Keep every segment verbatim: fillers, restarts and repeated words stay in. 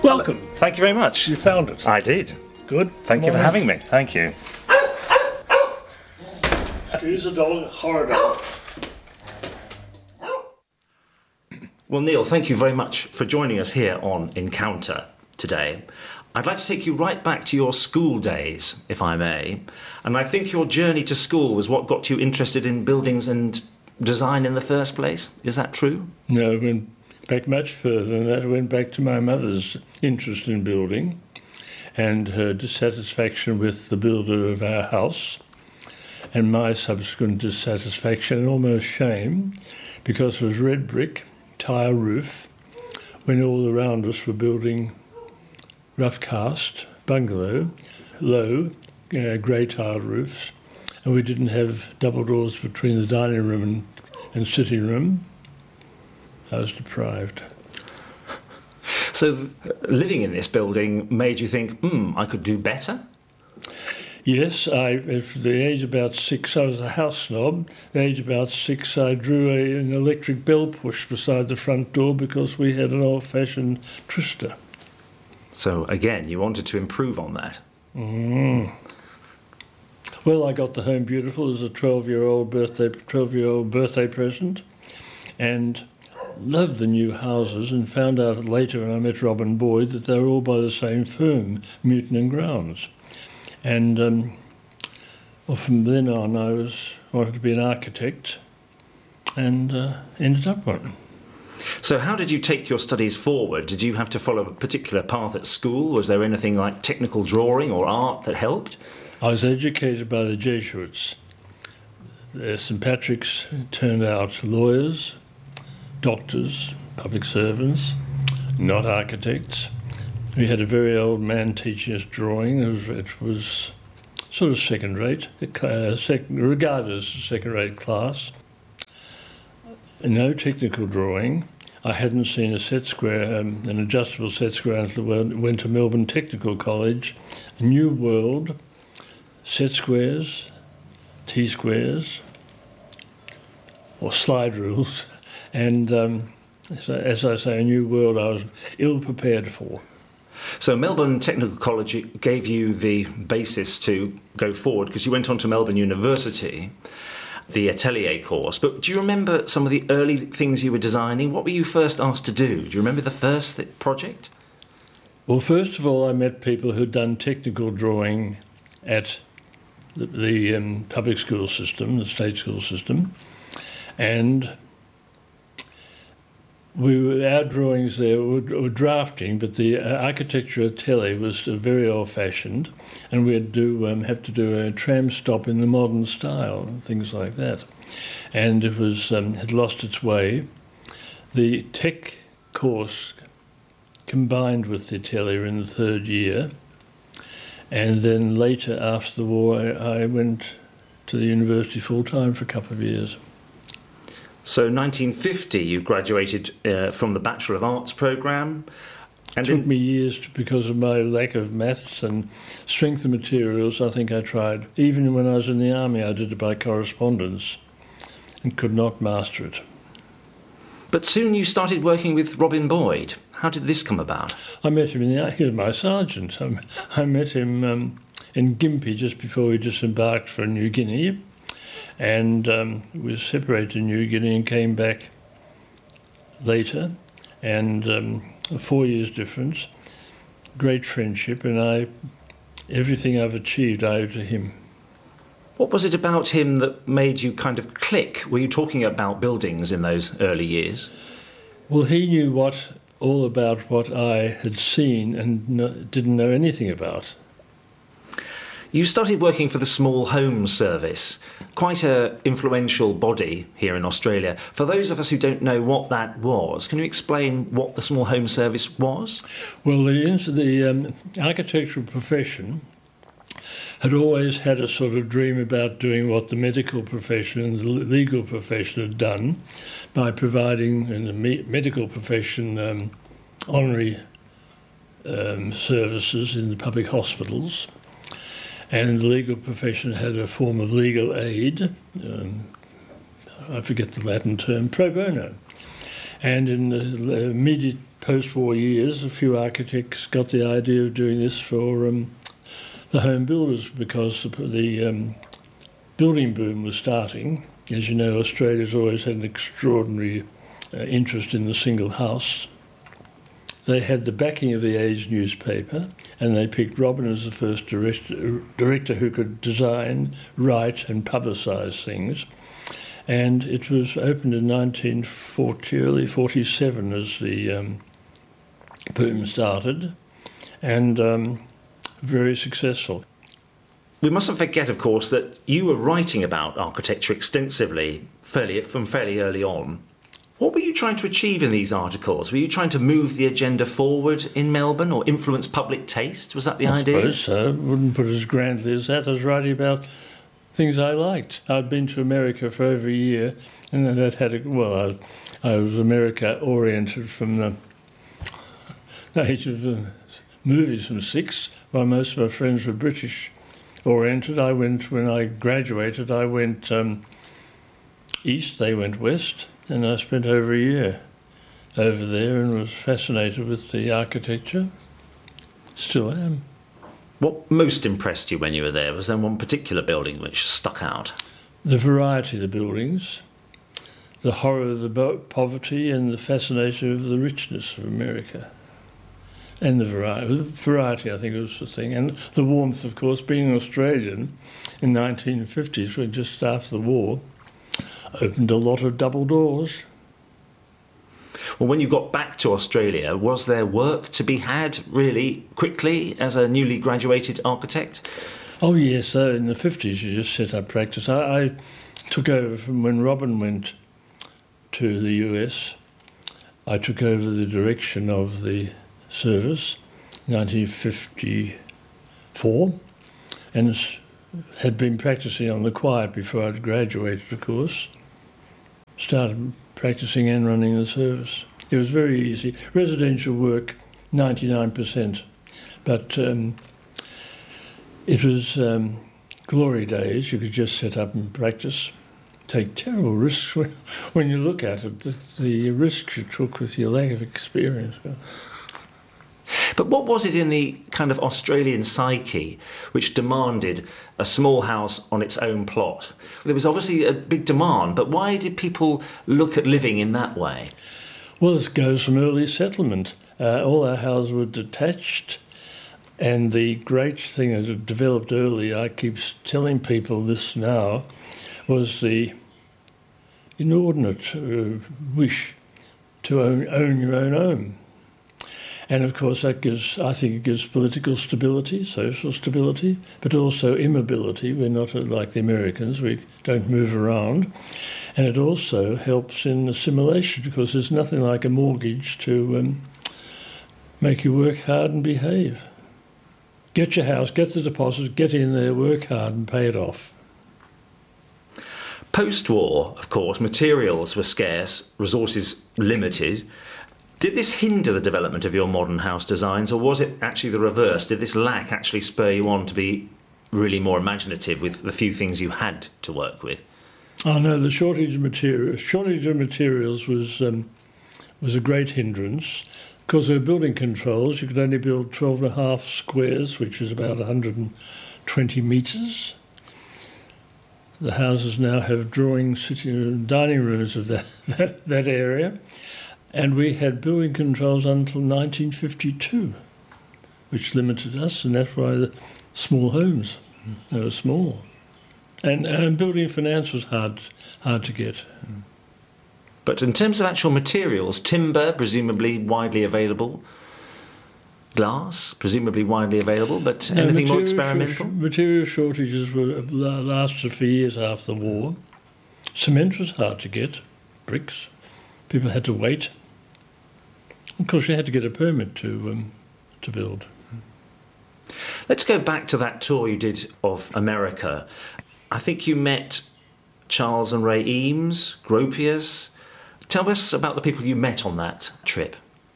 Welcome. Thank you very much. You found it. I did. Good. Thank Come you for on having in. me. Thank you. Excuse the dog, horror dog. Well, Neil, thank you very much for joining us here on Encounter today. I'd like to take you right back to your school days, if I may. And I think your journey to school was what got you interested in buildings and design in the first place. Is that true? No, I went back much further than that. I went back to my mother's interest in building and her dissatisfaction with the builder of our house, and my subsequent dissatisfaction and almost shame, because it was red brick, tile roof, when all around us were building rough cast, bungalow, low, you know, grey tiled roofs, and we didn't have double doors between the dining room and, and sitting room. I was deprived. So th- living in this building made you think, hmm, I could do better? Yes, I, at the age of about six, I was a house snob. At the age of about six, I drew a, an electric bell push beside the front door because we had an old-fashioned twister. So again, you wanted to improve on that. Mm. Well, I got the home beautiful as a twelve-year-old birthday, twelve-year-old birthday present, and loved the new houses, and found out later when I met Robin Boyd that they were all by the same firm, Newton and Grounds. And um, well, from then on, I was wanted to be an architect, and uh, ended up one. So how did you take your studies forward? Did you have to follow a particular path at school? Was there anything like technical drawing or art that helped? I was educated by the Jesuits. Uh, Saint Patrick's turned out lawyers, doctors, public servants, not architects. We had a very old man teaching us drawing. It was, it was sort of second-rate, uh, second, regarded as a second-rate class. No technical drawing. I hadn't seen a set square, um, an adjustable set square until I went to Melbourne Technical College. A new world, set squares, T-squares, or slide rules, and um, so, as I say, a new world I was ill-prepared for. So Melbourne Technical College gave you the basis to go forward because you went on to Melbourne University, the atelier course. But do you remember some of the early things you were designing? What were you first asked to do? Do you remember the first th- project? Well, first of all, I met people who'd done technical drawing at the, the um, public school system, the state school system, and we were, our drawings there were, were drafting, but the uh, architecture atelier was uh, very old-fashioned, and we'd do um, have to do a tram stop in the modern style and things like that. And it was um, had lost its way. The tech course combined with the atelier in the third year, and then later, after the war, I, I went to the university full-time for a couple of years. So nineteen fifty, you graduated uh, from the Bachelor of Arts programme. It took me years to, because of my lack of maths and strength of materials. I think I tried. Even when I was in the army, I did it by correspondence and could not master it. But soon you started working with Robin Boyd. How did this come about? I met him in the army. He was my sergeant. I, I met him um, in Gympie just before we disembarked for New Guinea. And um, we separated in New Guinea and came back later, and um, four years difference, great friendship, and I, everything I've achieved I owe to him. What was it about him that made you kind of click? Were you talking about buildings in those early years? Well, he knew what all about what I had seen and no, didn't know anything about. You started working for the Small Homes Service, quite an influential body here in Australia. For those of us who don't know what that was, can you explain what the Small Homes Service was? Well, the, the um, architectural profession had always had a sort of dream about doing what the medical profession and the legal profession had done by providing, in the me- medical profession, um, honorary um, services in the public hospitals. And the legal profession had a form of legal aid, um, I forget the Latin term, pro bono. And in the immediate post-war years, a few architects got the idea of doing this for um, the home builders because the, the um, building boom was starting. As you know, Australia's always had an extraordinary uh, interest in the single house. They had the backing of the Age newspaper, and they picked Robin as the first director, director who could design, write and publicise things. And it was opened in nineteen forty, early forty-seven as the um, boom started, and um, very successful. We mustn't forget, of course, that you were writing about architecture extensively fairly, from fairly early on. What were you trying to achieve in these articles? Were you trying to move the agenda forward in Melbourne or influence public taste? Was that the I idea? I suppose so. Wouldn't put it as grandly as that. I was writing about things I liked. I'd been to America for over a year, and that had a, well, I, I was America-oriented from the age of uh, movies from six, while most of my friends were British-oriented. I went, when I graduated, I went um, east, they went west, and I spent over a year over there and was fascinated with the architecture. Still am. What most impressed you when you were there? Was there one particular building which stuck out? The variety of the buildings, the horror of the bo- poverty, and the fascination of the richness of America. And the variety, variety, I think, was the thing. And the warmth, of course, being an Australian in the nineteen fifties, when just after the war, opened a lot of double doors. Well, when you got back to Australia, was there work to be had really quickly as a newly graduated architect? Oh, yes. So in the fifties, you just set up practice. I, I took over from when Robin went to the U S. I took over the direction of the service, nineteen fifty-four, and had been practicing on the quiet before I'd graduated, of course. Started practicing and running the service. It was very easy. Residential work, ninety-nine percent. But um, it was um, glory days. You could just set up and practice. Take terrible risks when, when you look at it, the, the risks you took with your lack of experience. But what was it in the kind of Australian psyche which demanded a small house on its own plot? There was obviously a big demand, but why did people look at living in that way? Well, this goes from early settlement. Uh, all our houses were detached, and the great thing that had developed early, I keep telling people this now, was the inordinate uh, wish to own, own your own home. And of course that gives, I think it gives political stability, social stability, but also immobility. We're not like the Americans, we don't move around. And it also helps in assimilation because there's nothing like a mortgage to um, make you work hard and behave. Get your house, get the deposit, get in there, work hard and pay it off. Post-war, of course, materials were scarce, resources limited. Did this hinder the development of your modern house designs, or was it actually the reverse? Did this lack actually spur you on to be really more imaginative with the few things you had to work with? Oh no, the shortage of materials, shortage of materials was um, was a great hindrance. Because there were building controls, you could only build twelve and a half squares, which is about one hundred twenty metres. The houses now have drawing sitting dining rooms of that, that, that area. And we had building controls until nineteen fifty-two, which limited us, and that's why the small homes, they were small. And, and building finance was hard, hard to get. But in terms of actual materials, timber, presumably widely available, glass, presumably widely available, but no, anything more material experimental? Sh- material shortages were lasted for years after the war. Cement was hard to get, bricks. People had to wait. Of course, you had to get a permit to um, to build. Let's go back to that tour you did of America. I think you met Charles and Ray Eames, Gropius. Tell us about the people you met on that trip.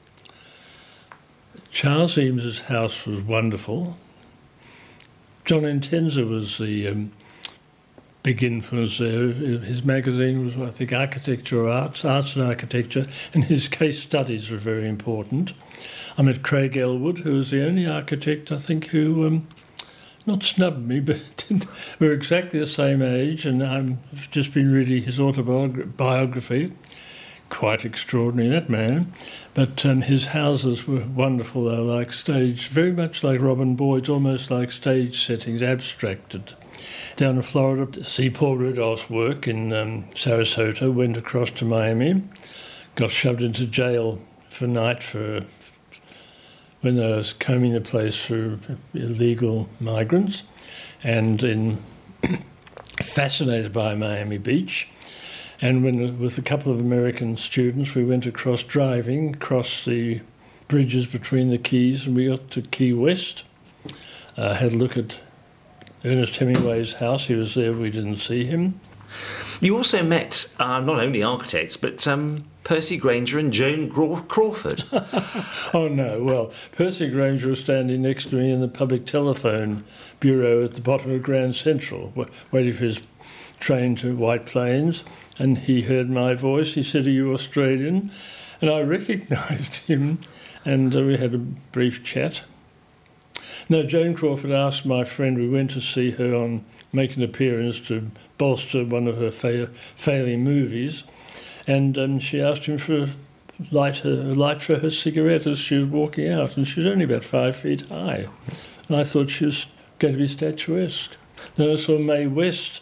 Charles Eames's house was wonderful. John Intenza was the um, big influence there. His magazine was, I think, Architecture or Arts, Arts and Architecture, and his case studies were very important. I met Craig Elwood, who was the only architect, I think, who um, not snubbed me, but we're exactly the same age, and I've just been reading his autobiography. Quite extraordinary, that man. But um, his houses were wonderful, though, like stage, very much like Robin Boyd's, almost like stage settings, abstracted. Down in Florida, to see Paul Rudolph's work in um, Sarasota, went across to Miami, got shoved into jail for a night for when they was combing the place for illegal migrants, and in fascinated by Miami Beach. And when, with a couple of American students, we went across driving, across the bridges between the Keys, and we got to Key West. Uh, had a look at Ernest Hemingway's house. He was there, we didn't see him. You also met uh, not only architects, but um, Percy Grainger and Joan Graw- Crawford. Oh, no. Well, Percy Grainger was standing next to me in the public telephone bureau at the bottom of Grand Central, w- waiting for his train to White Plains. And he heard my voice. He said, "Are you Australian?" And I recognised him, and uh, we had a brief chat. No, Joan Crawford asked my friend, we went to see her on make an appearance to bolster one of her fa- failing movies, and um, she asked him for a light, her, a light for her cigarette as she was walking out, and she was only about five feet high. And I thought she was going to be statuesque. Then I saw Mae West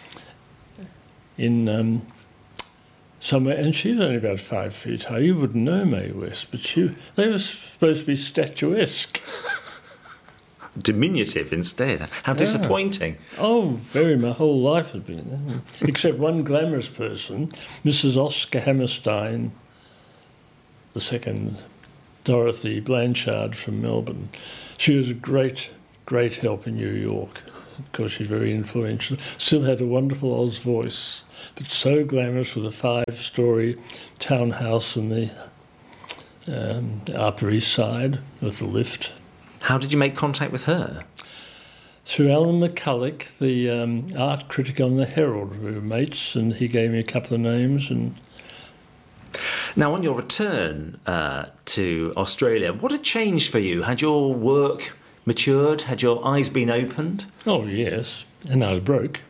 in um, somewhere, and she's only about five feet high. You wouldn't know Mae West, but she, they were supposed to be statuesque. Diminutive instead. How disappointing. Yeah. Oh, very. My whole life has been. Except one glamorous person, Missus Oscar Hammerstein, the second, Dorothy Blanchard from Melbourne. She was a great, great help in New York. Of course, she's very influential. Still had a wonderful Oz voice, but so glamorous with a five-storey townhouse in the um, Upper East Side with the lift. How did you make contact with her? Through Alan McCulloch, the um, art critic on the Herald. We were mates, and he gave me a couple of names. And now, on your return uh, to Australia, what had changed for you? Had your work matured? Had your eyes been opened? Oh, yes, and I was broke.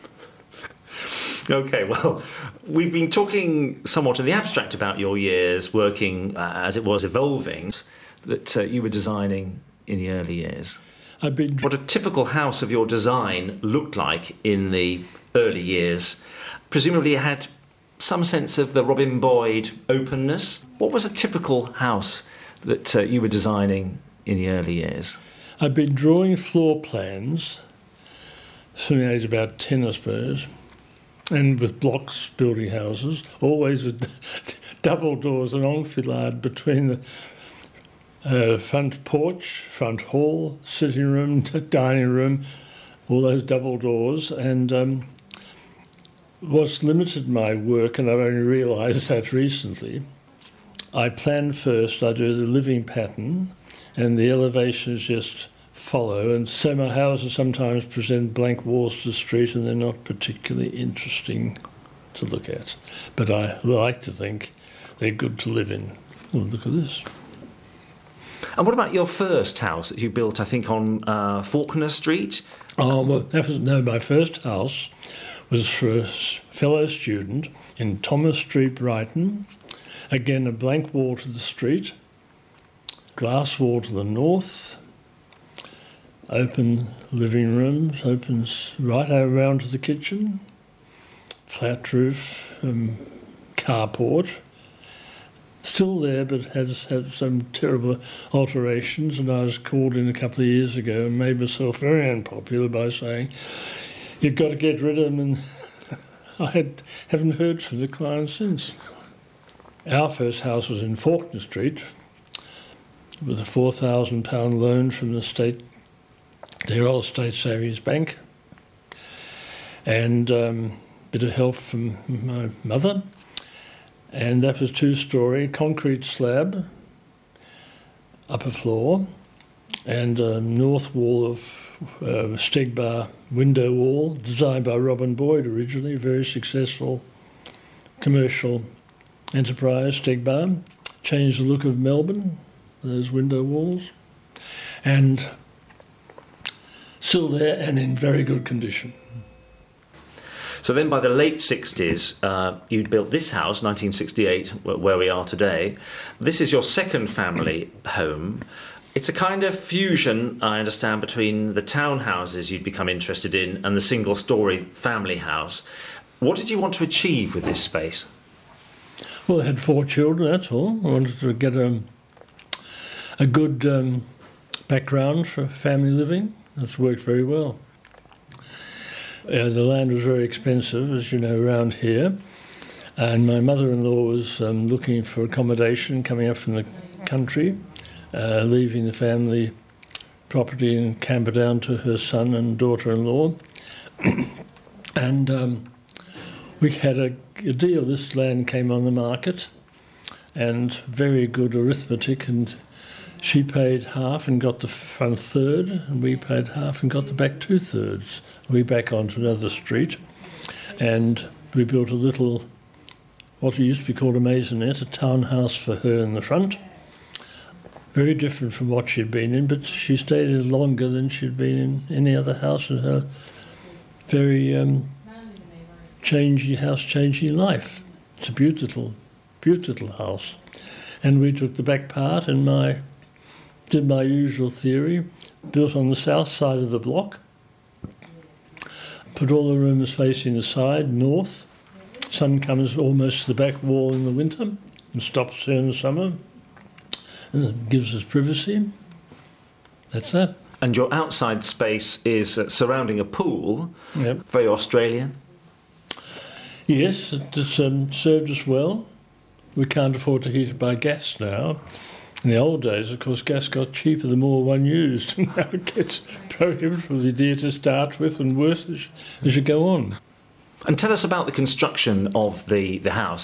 Okay, well, we've been talking somewhat in the abstract about your years working uh, as it was evolving, that uh, you were designing in the early years. I've been... What a typical house of your design looked like in the early years. Presumably it had some sense of the Robin Boyd openness. What was a typical house that uh, you were designing in the early years? I've been drawing floor plans from the age of about ten, I suppose, and with blocks building houses, always with double doors and enfilade between the Uh, front porch, front hall, sitting room, dining room, all those double doors. And um, what's limited my work, and I've only realised that recently, I plan first, I do the living pattern, and the elevations just follow. And so my houses sometimes present blank walls to the street, and they're not particularly interesting to look at. But I like to think they're good to live in. Oh, look at this. And what about your first house that you built, I think, on uh, Faulkner Street? Oh, well, that was, no, my first house was for a fellow student in Thomas Street, Brighton. Again, a blank wall to the street, glass wall to the north, open living rooms, opens right around to the kitchen, flat roof, um, carport. Still there, but has had some terrible alterations, and I was called in a couple of years ago and made myself very unpopular by saying, "You've got to get rid of them," and I had, haven't heard from the client since. Our first house was in Faulkner Street with a four thousand pound loan from the state, their old State Savings Bank, and um, a bit of help from my mother. And that was two-storey, concrete slab, upper floor, and a north wall of uh, Stegbar window wall, designed by Robin Boyd originally, very successful commercial enterprise, Stegbar. Changed the look of Melbourne, those window walls, and still there and in very good condition. So then by the late sixties, uh, you'd built this house, nineteen sixty-eight, where we are today. This is your second family home. It's a kind of fusion, I understand, between the townhouses you'd become interested in and the single-storey family house. What did you want to achieve with this space? Well, I had four children, that's all. I wanted to get a, a good um, background for family living. That's worked very well. Uh, the land was very expensive, as you know, around here. And my mother-in-law was um, looking for accommodation, coming up from the country, uh, leaving the family property in Camperdown to her son and daughter-in-law. and um, we had a, a deal. This land came on the market, and very good arithmetic, and she paid half and got the front third, and we paid half and got the back two-thirds. We back onto another street, and we built a little, what used to be called a maisonette, a townhouse for her in the front. Very different from what she'd been in, but she stayed in longer than she'd been in any other house in her very um, changing house, changing life. It's a beautiful, beautiful house. And we took the back part, and my did my usual theory, built on the south side of the block, put all the rooms facing the side, north. Sun comes almost to the back wall in the winter and stops there in the summer. And it gives us privacy. That's that. And your outside space is uh, surrounding a pool, Yep. very Australian. Yes, it's um, served us well. We can't afford to heat it by gas now. In the old days, of course, gas got cheaper the more one used. Now it gets prohibitively dear to start with and worse as, as you go on. And tell us about the construction of the, the house.